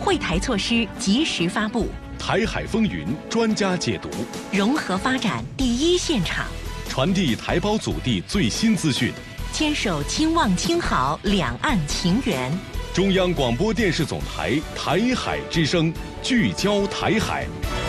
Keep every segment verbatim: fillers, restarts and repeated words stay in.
惠台措施及时发布， 台海风云专家解读， 融合发展第一现场， 传递台胞祖地最新资讯， 牵手亲望亲好两岸情缘。 中央广播电视总台台海之声，聚焦台海。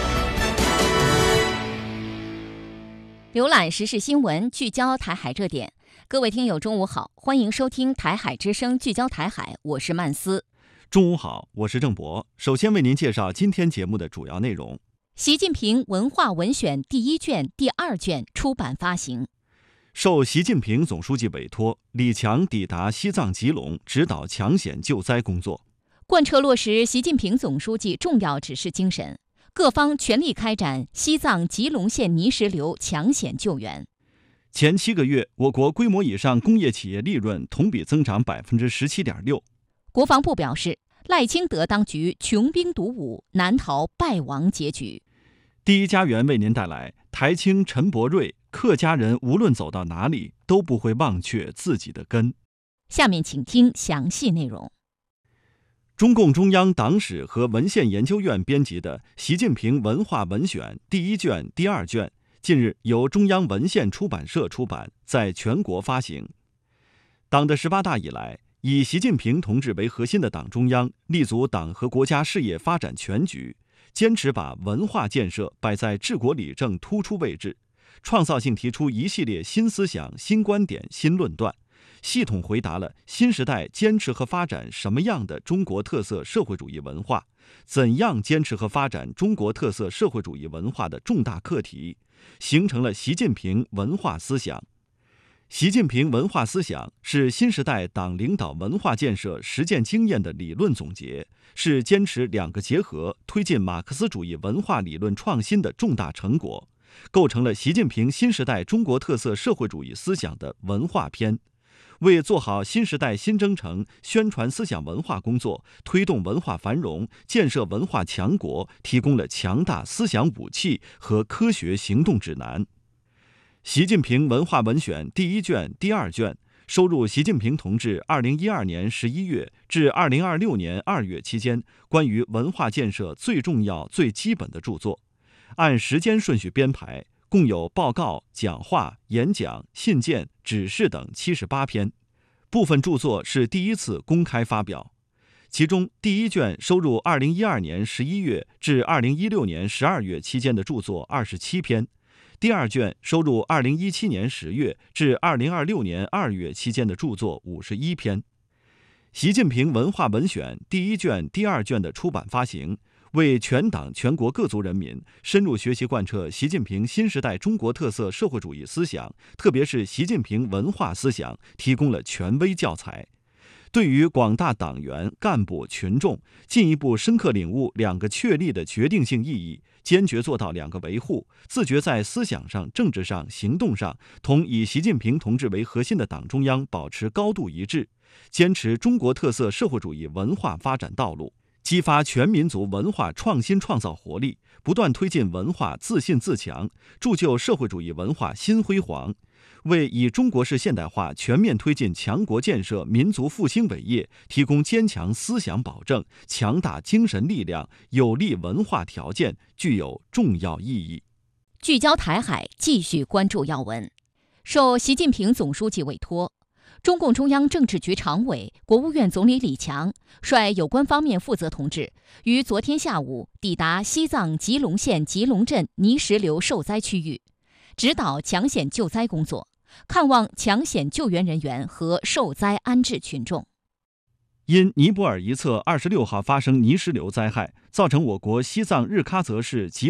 浏览时事新闻，聚焦台海热点。各位听友，中午好，欢迎收听台海之声，聚焦台海，我是曼斯。 中午好，我是郑博。首先为您介绍今天节目的主要内容。 习近平文化文选第一卷、第二卷出版发行。 受习近平总书记委托，李强抵达西藏吉隆，指导抢险救灾工作。 贯彻落实习近平总书记重要指示精神，各方全力开展西藏吉隆县泥石流抢险救援。 前七个月，我国规模以上工业企业利润同比增长百分之十七点六。 国防部表示，赖清德当局穷兵黩武，难逃败亡结局。 第一家园为您带来台青陈伯瑞，客家人无论走到哪里都不会忘却自己的根。 下面请听详细内容。 中共中央党史和文献研究院编辑的《习近平文化文选》第一卷、第二卷，近日由中央文献出版社出版，在全国发行。党的十八大以来，以习近平同志为核心的党中央立足党和国家事业发展全局，坚持把文化建设摆在治国理政突出位置，创造性提出一系列新思想、新观点、新论断，系统回答了新时代坚持和发展什么样的中国特色社会主义文化，怎样坚持和发展中国特色社会主义文化的重大课题，形成了习近平文化思想。习近平文化思想是新时代党领导文化建设实践经验的理论总结，是坚持两个结合，推进马克思主义文化理论创新的重大成果，构成了习近平新时代中国特色社会主义思想的文化篇，为做好新时代新征程宣传思想文化工作，推动文化繁荣、建设文化强国提供了强大思想武器和科学行动指南。习近平文化文选第一卷、第二卷收录习近平同志二零一二年十一月至二零二六年二月期间关于文化建设最重要、最基本的著作，按时间顺序编排，共有报告、讲话、演讲、信件、指示等七十八篇，部分著作是第一次公开发表。其中第一卷收录二零一二年十一月至二零一六年十二月期间的著作二十七篇，第二卷收录二零一七年十月至二零二六年二月期间的著作五十一篇。习近平文化文选第一卷、第二卷的出版发行，为全党全国各族人民深入学习贯彻习近平新时代中国特色社会主义思想，特别是习近平文化思想提供了权威教材，对于广大党员、干部、群众进一步深刻领悟两个确立的决定性意义，坚决做到两个维护，自觉在思想上、政治上、行动上同以习近平同志为核心的党中央保持高度一致，坚持中国特色社会主义文化发展道路，激发全民族文化创新创造活力，不断推进文化自信自强，铸就社会主义文化新辉煌，为以中国式现代化全面推进强国建设、民族复兴伟业提供坚强思想保证、强大精神力量、有利文化条件，具有重要意义。 聚焦台海，继续关注要闻。受习近平总书记委托，中共中央政治局常委、国务院总理李强率有关方面负责同志于昨天下午抵达西藏吉隆县吉隆镇泥石流受灾区域，指导抢险救灾工作，看望抢险救援人员和受灾安置群众。 因尼泊尔一侧二十六号发生泥石流灾害，造成我国西藏日喀则市吉